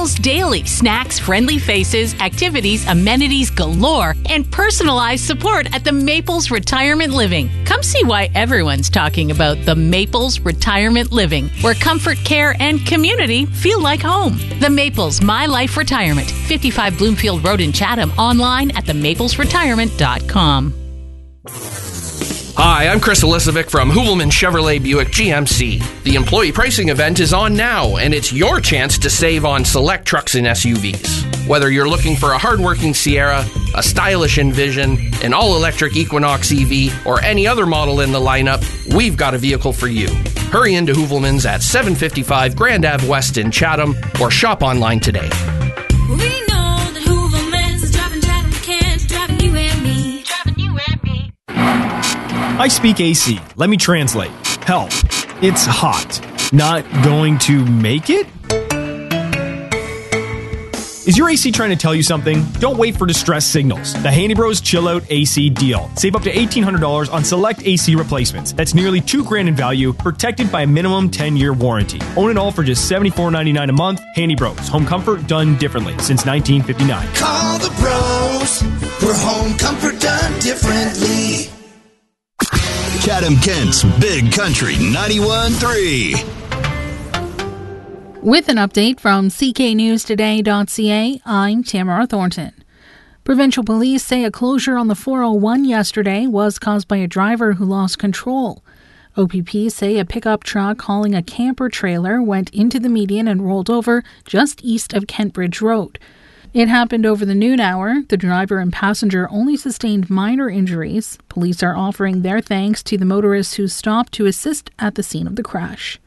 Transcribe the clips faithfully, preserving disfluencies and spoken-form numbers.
Maples Daily. Snacks, friendly faces, activities, amenities galore, and personalized support at the Maples Retirement Living. Come see why everyone's talking about the Maples Retirement Living, where comfort, care, and community feel like home. The Maples My Life Retirement, fifty-five Bloomfield Road in Chatham. Online at the maples retirement dot com. Hi, I'm Chris Elisovic from Hoovelman Chevrolet Buick G M C. The employee pricing event is on now, and it's your chance to save on select trucks and S U Vs. Whether you're looking for a hardworking Sierra, a stylish Envision, an all-electric Equinox E V, or any other model in the lineup, we've got a vehicle for you. Hurry into Hoovelman's at seven fifty-five Grand Ave West in Chatham, or shop online today. We know that Hoovelman's is driving Chatham Kent, driving you and me, driving you and me. I speak A C. Let me translate. Help. It's hot. Not going to make it? Is your A C trying to tell you something? Don't wait for distress signals. The Handy Bros Chill Out A C deal. Save up to eighteen hundred dollars on select A C replacements. That's nearly two grand in value, protected by a minimum ten-year warranty. Own it all for just seventy-four ninety-nine a month. Handy Bros. Home comfort done differently since nineteen fifty-nine. Call the pros. We're home comfort done differently. Chatham Kent's Big Country ninety-one point three. With an update from C K News Today dot C A, I'm Tamara Thornton. Provincial police say a closure on the four oh one yesterday was caused by a driver who lost control. O P P say a pickup truck hauling a camper trailer went into the median and rolled over just east of Kentbridge Road. It happened over the noon hour. The driver and passenger only sustained minor injuries. Police are offering their thanks to the motorists who stopped to assist at the scene of the crash.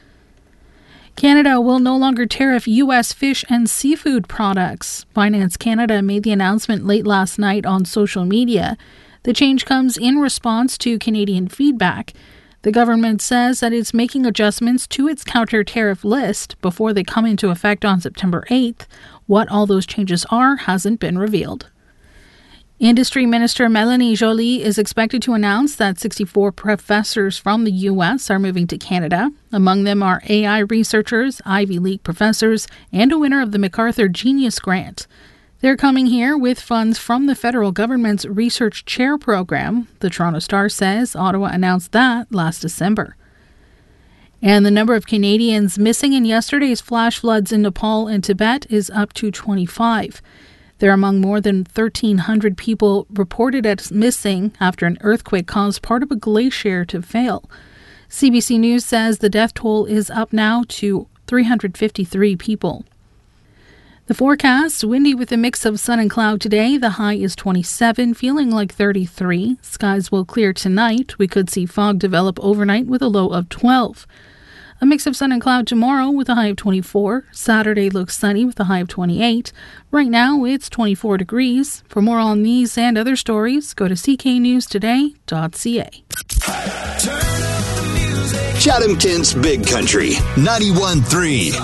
Canada will no longer tariff U S fish and seafood products. Finance Canada made the announcement late last night on social media. The change comes in response to Canadian feedback. The government says that it's making adjustments to its counter-tariff list before they come into effect on September eighth. What all those changes are hasn't been revealed. Industry Minister Melanie Joly is expected to announce that sixty-four professors from the U S are moving to Canada. Among them are A I researchers, Ivy League professors, and a winner of the MacArthur Genius Grant. They're coming here with funds from the federal government's Research Chair program. The Toronto Star says Ottawa announced that last December. And the number of Canadians missing in yesterday's flash floods in Nepal and Tibet is up to twenty-five. They're among more than thirteen hundred people reported as missing after an earthquake caused part of a glacier to fail. C B C News says the death toll is up now to three hundred fifty-three people. The forecast, windy with a mix of sun and cloud today. The high is twenty-seven, feeling like thirty-three. Skies will clear tonight. We could see fog develop overnight with a low of twelve. A mix of sun and cloud tomorrow with a high of twenty-four. Saturday looks sunny with a high of twenty-eight. Right now it's twenty-four degrees. For more on these and other stories, go to c k news today dot c a. Chatham Kent's Big Country ninety-one point three.